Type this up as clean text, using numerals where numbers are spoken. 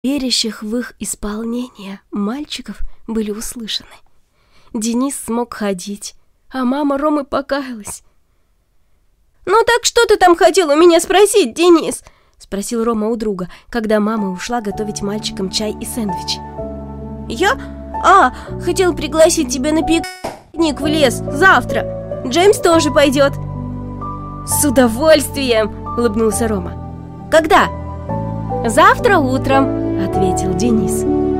верящих в их исполнение мальчиков были услышаны. Денис смог ходить, а мама Ромы покаялась. «Ну так что ты там хотел у меня спросить, Денис?» — спросил Рома у друга, когда мама ушла готовить мальчикам чай и сэндвич. «Я? Хотел пригласить тебя на пикник в лес завтра. Джеймс тоже пойдет». «С удовольствием!» — улыбнулся Рома. «Когда?» «Завтра утром», — ответил Денис.